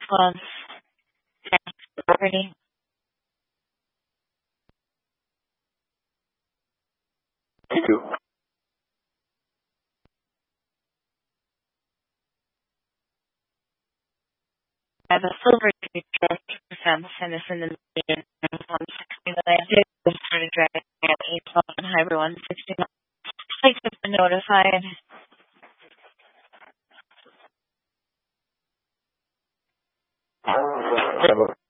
response. Ready? Thank you. I have a silver teacher defense and it's in the median 160 that I did started driving at 812 and Highway 169. I just been notified. Bravo.